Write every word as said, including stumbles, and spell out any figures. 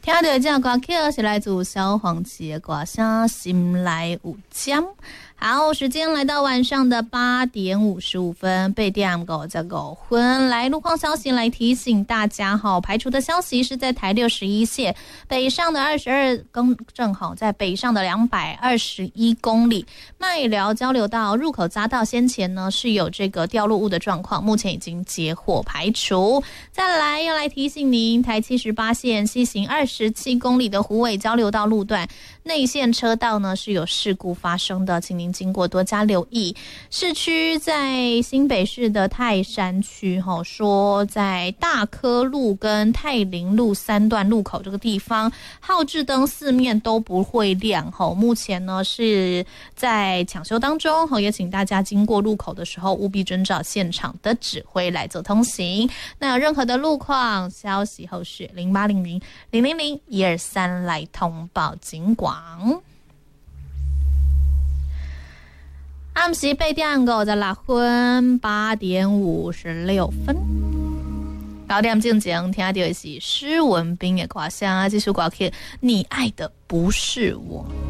听到这歌曲是来自小黄旗的歌声，心内有针。好，时间来到晚上的八点五十五分，八点五十五分，来路况消息来提醒大家哈，排除的消息是在台六十一线北上的二十二公，正好在北上的两百二十一公里，麦寮交流道入口匝道先前呢是有这个掉落物的状况，目前已经截获排除。再来要来提醒您，台七十八线西行二十七公里的虎尾交流道路段内线车道呢是有事故发生的，请您经过多加留意。市区在新北市的泰山区吼，说在大科路跟泰林路三段路口这个地方，号志灯四面都不会亮吼，目前呢是在抢修当中吼，也请大家经过路口的时候务必遵照现场的指挥来做通行。那有任何的路况消息后是零八零零零零零一二三来通报警广。暗时八點五十六分，八點五十六分。九點正前聽到的是施文彬的歌聲，這首歌曲《你愛的不是我》。